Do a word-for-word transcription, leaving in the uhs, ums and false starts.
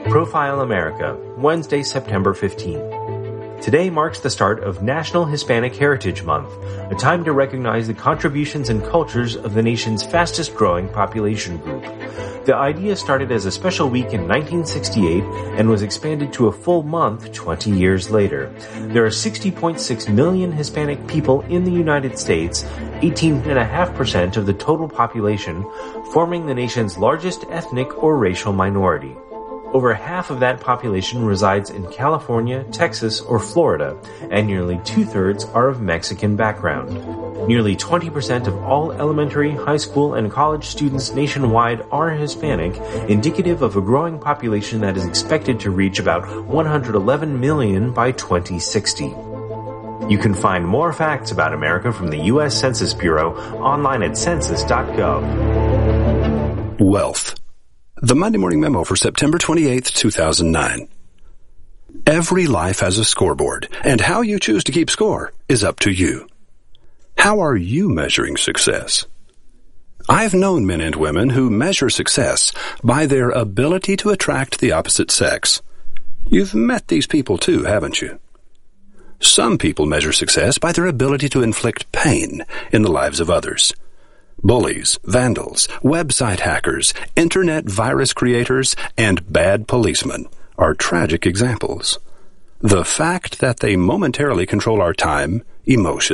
Profile America, Wednesday, September fifteenth. Today marks the start of National Hispanic Heritage Month, a time to recognize the contributions and cultures of the nation's fastest-growing population group. The idea started as a special week in nineteen sixty-eight and was expanded to a full month twenty years later. There are sixty point six million Hispanic people in the United States, eighteen point five percent of the total population, forming the nation's largest ethnic or racial minority. Over half of that population resides in California, Texas, or Florida, and nearly two-thirds are of Mexican background. Nearly twenty percent of all elementary, high school, and college students nationwide are Hispanic, indicative of a growing population that is expected to reach about one hundred eleven million by twenty sixty. You can find more facts about America from the U S Census Bureau online at census dot gov. Wealth. The Monday Morning Memo for September twenty-eighth, two thousand nine. Every life has a scoreboard, and how you choose to keep score is up to you. How are you measuring success? I've known men and women who measure success by their ability to attract the opposite sex. You've met these people too, haven't you? Some people measure success by their ability to inflict pain in the lives of others. Bullies, vandals, website hackers, internet virus creators, and bad policemen are tragic examples. The fact that they momentarily control our time, emotions,